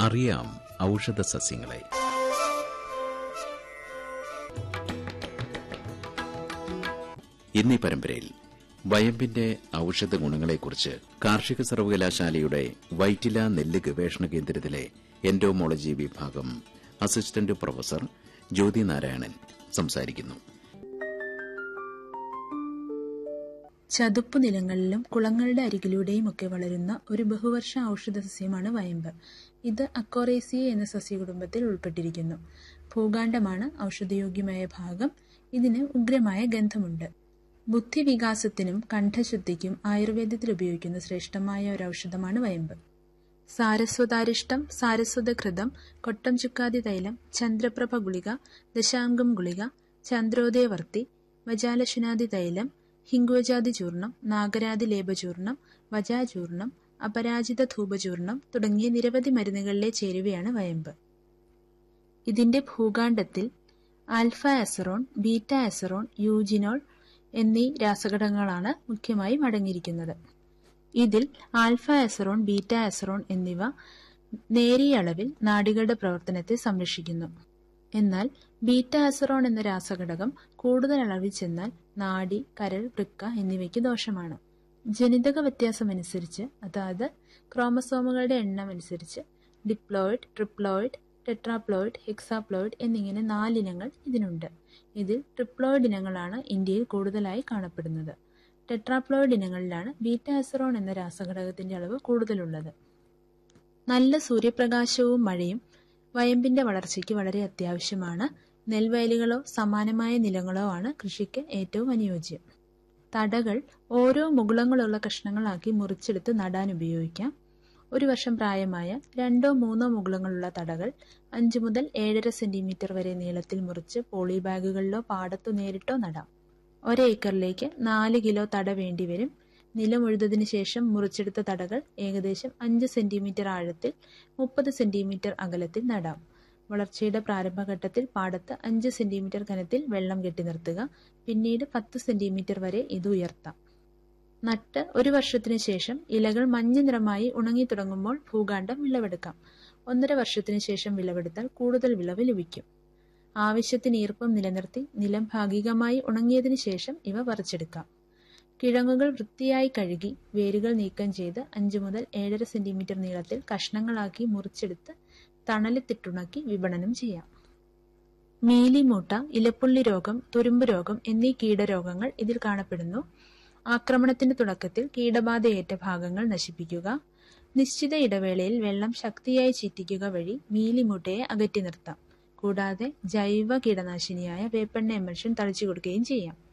അറിയാം ഔഷധ സസ്യങ്ങളെ. ഇന്നീ പരമ്പരയിൽ വയമ്പിന്റെ ഔഷധ ഗുണങ്ങളെക്കുറിച്ച് കാർഷിക സർവകലാശാലയുടെ വൈറ്റില നെല്ല് ഗവേഷണ കേന്ദ്രത്തിലെ എൻഡോമോളജി വിഭാഗം അസിസ്റ്റന്റ് പ്രൊഫസർ ജ്യോതി നാരായണൻ സംസാരിക്കുന്നു. ചതുപ്പ് നിലങ്ങളിലും കുളങ്ങളുടെ അരികിലൂടെയുമൊക്കെ വളരുന്ന ഒരു ബഹുവർഷ ഔഷധ സസ്യമാണ് വയമ്പ്. ഇത് അക്കോറേസിയ എന്ന സസ്യകുടുംബത്തിൽ ഉൾപ്പെട്ടിരിക്കുന്നു. ഭൂകാണ്ഡമാണ് ഔഷധയോഗ്യമായ ഭാഗം. ഇതിന് ഉഗ്രമായ ഗന്ധമുണ്ട്. ബുദ്ധിവികാസത്തിനും കണ്ഠശുദ്ധിക്കും ആയുർവേദത്തിൽ ഉപയോഗിക്കുന്ന ശ്രേഷ്ഠമായ ഒരു ഔഷധമാണ് വയമ്പ്. സാരസ്വതാരിഷ്ടം, സാരസ്വതഘൃതം, കൊട്ടം ചുക്കാതി തൈലം, ചന്ദ്രപ്രഭ ഗുളിക, ദശാംഗം ഗുളിക, ചന്ദ്രോദയവർത്തി, വജാലശുനാദി തൈലം, ഹിംഗുവജാതി ചൂർണം, നാഗരാതി ലേപചൂർണം, വജാചൂർണം, അപരാജിത ധൂപചൂർണം തുടങ്ങിയ നിരവധി മരുന്നുകളിലെ ചേരുവയാണ് വയമ്പ്. ഇതിന്റെ ഭൂകാണ്ഡത്തിൽ ആൽഫ എസറോൺ, ബീറ്റ എസറോൺ, യൂജിനോൾ എന്നീ രാസഘടകങ്ങളാണ് മുഖ്യമായും അടങ്ങിയിരിക്കുന്നത്. ഇതിൽ ആൽഫ എസറോൺ, ബീറ്റ എസറോൺ എന്നിവ നേരിയ അളവിൽ നാഡികളുടെ പ്രവർത്തനത്തെ സംരക്ഷിക്കുന്നു. എന്നാൽ ബീറ്റ എസറോൺ എന്ന രാസഘടകം കൂടുതൽ അളവിൽ ചെന്നാൽ നാഡി, കരൾ, വൃക്ക എന്നിവയ്ക്ക് ദോഷമാണ്. ജനിതക വ്യത്യാസമനുസരിച്ച്, അതായത് ക്രോമസോമുകളുടെ എണ്ണം അനുസരിച്ച് ഡിപ്ലോയിഡ്, ട്രിപ്ലോയിഡ്, ടെട്രാപ്ലോയിഡ്, ഹെക്സാപ്ലോയിഡ് എന്നിങ്ങനെ 4 ഇനങ്ങൾ ഇതിനുണ്ട്. ഇതിൽ ട്രിപ്ലോയിഡ് ഇനങ്ങളാണ് ഇന്ത്യയിൽ കൂടുതലായി കാണപ്പെടുന്നത്. ടെട്രാപ്ലോയിഡ് ഇനങ്ങളിലാണ് ബീറ്റ എസറോൺ എന്ന രാസഘടകത്തിന്റെ അളവ് കൂടുതലുള്ളത്. നല്ല സൂര്യപ്രകാശവും മഴയും വയമ്പിന്റെ വളർച്ചയ്ക്ക് വളരെ അത്യാവശ്യമാണ്. നെൽവയലുകളോ സമാനമായ നിലങ്ങളോ ആണ് കൃഷിക്ക് ഏറ്റവും അനുയോജ്യം. തടകൾ ഓരോ മുകുളങ്ങളുള്ള കഷ്ണങ്ങളാക്കി മുറിച്ചെടുത്ത് നടാൻ ഉപയോഗിക്കാം. 1 വർഷം പ്രായമായ 2-3 മുകുളങ്ങളുള്ള തടകൾ 5 മുതൽ 7.5 സെന്റിമീറ്റർ വരെ നീളത്തിൽ മുറിച്ച് പോളി ബാഗുകളിലോ പാടത്തോ നേരിട്ടോ നടാം. 1 ഏക്കറിലേക്ക് 4 കിലോ തട വേണ്ടിവരും. നിലം ഉഴുതതിനു ശേഷം മുറിച്ചെടുത്ത തടകൾ ഏകദേശം 5 സെന്റിമീറ്റർ ആഴത്തിൽ 30 സെന്റിമീറ്റർ അകലത്തിൽ നടാം. വളർച്ചയുടെ പ്രാരംഭഘട്ടത്തിൽ പാടത്ത് 5 സെന്റിമീറ്റർ കനത്തിൽ വെള്ളം കെട്ടി നിർത്തുക. പിന്നീട് 10 സെന്റിമീറ്റർ വരെ ഇത് ഉയർത്താം. നട്ട് 1 വർഷത്തിനു ശേഷം ഇലകൾ മഞ്ഞ നിറമായി ഉണങ്ങി തുടങ്ങുമ്പോൾ ഭൂകാണ്ഡം വിളവെടുക്കാം. 1.5 വർഷത്തിനു ശേഷം വിളവെടുത്താൽ കൂടുതൽ വിളവ് ലഭിക്കും. ആവശ്യത്തിന് ഈർപ്പം നിലനിർത്തി നിലം ഭാഗികമായി ഉണങ്ങിയതിനു ശേഷം ഇവ പറിച്ചെടുക്കാം. കിഴങ്ങുകൾ വൃത്തിയായി കഴുകി വേരുകൾ നീക്കം ചെയ്ത് 5 മുതൽ 7.5 സെന്റിമീറ്റർ നീളത്തിൽ കഷ്ണങ്ങളാക്കി മുറിച്ചെടുത്ത് തണലത്തിട്ടുണക്കി വിപണനം ചെയ്യാം. മീലിമൂട്ട, ഇലപ്പുള്ളി രോഗം, തുരുമ്പ് രോഗം എന്നീ കീടരോഗങ്ങൾ ഇതിൽ കാണപ്പെടുന്നു. ആക്രമണത്തിന്റെ തുടക്കത്തിൽ കീടബാധയേറ്റ ഭാഗങ്ങൾ നശിപ്പിക്കുക. നിശ്ചിത ഇടവേളയിൽ വെള്ളം ശക്തിയായി ചീറ്റിക്കുക വഴി മീലിമൂട്ടയെ അകറ്റി നിർത്താം. കൂടാതെ ജൈവ കീടനാശിനിയായ വേപ്പെണ്ണ എമൽഷൻ തളിച്ചു കൊടുക്കുകയും ചെയ്യാം.